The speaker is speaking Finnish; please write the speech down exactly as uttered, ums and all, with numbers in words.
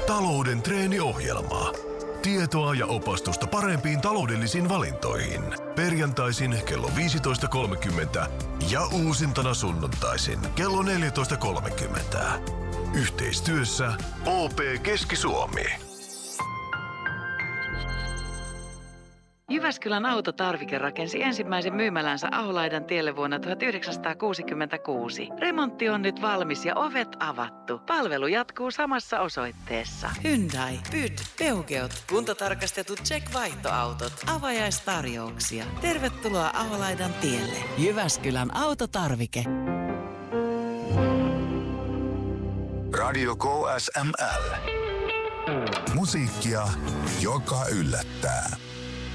Talouden treeniohjelma. Tietoa ja opastusta parempiin taloudellisiin valintoihin. Perjantaisin kello viisitoista kolmekymmentä ja uusintana sunnuntaisin kello neljätoista kolmekymmentä. Yhteistyössä O P Keski-Suomi. Jyväskylän autotarvike rakensi ensimmäisen myymälänsä Aholaidan tielle vuonna tuhatyhdeksänsataakuusikymmentäkuusi. Remontti on nyt valmis ja ovet avattu. Palvelu jatkuu samassa osoitteessa. Hyundai, Pyd, Peugeot, kuntotarkastetut check-vaihtoautot, avajaistarjouksia. Tervetuloa Aholaidan tielle. Jyväskylän autotarvike. Radio K S M L. Musiikkia, joka yllättää.